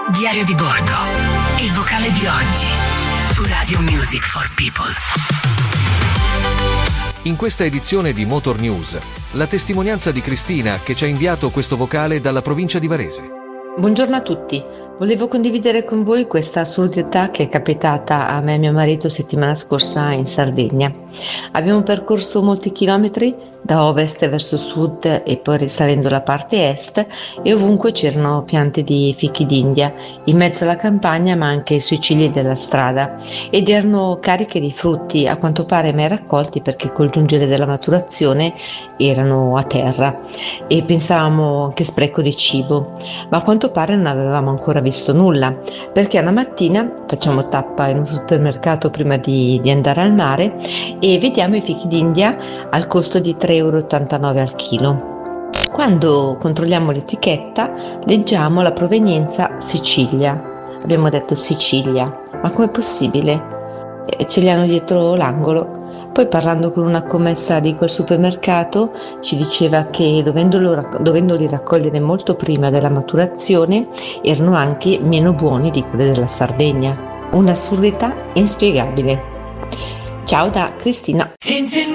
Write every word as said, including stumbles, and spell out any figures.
Diario di bordo, il vocale di oggi su Radio Music for People. In questa edizione di Motor News, la testimonianza di Cristina che ci ha inviato questo vocale dalla provincia di Varese. Buongiorno a tutti, volevo condividere con voi questa assurdità che è capitata a me e mio marito settimana scorsa in Sardegna. Abbiamo percorso molti chilometri da ovest verso sud e poi risalendo la parte est e ovunque c'erano piante di fichi d'India, in mezzo alla campagna ma anche sui cigli della strada, ed erano cariche di frutti, a quanto pare mai raccolti perché col giungere della maturazione erano a terra e pensavamo che spreco di cibo, ma a quanto pare non avevamo ancora visto nulla, perché una mattina facciamo tappa in un supermercato prima di, di andare al mare e vediamo i fichi d'India al costo di tre virgola ottantanove euro al chilo. Quando controlliamo l'etichetta leggiamo la provenienza Sicilia. Abbiamo detto Sicilia, ma com'è possibile? E ce li hanno dietro l'angolo. Poi parlando con una commessa di quel supermercato ci diceva che dovendolo, dovendoli raccogliere molto prima della maturazione erano anche meno buoni di quelli della Sardegna. Un'assurdità inspiegabile. Ciao da Cristina.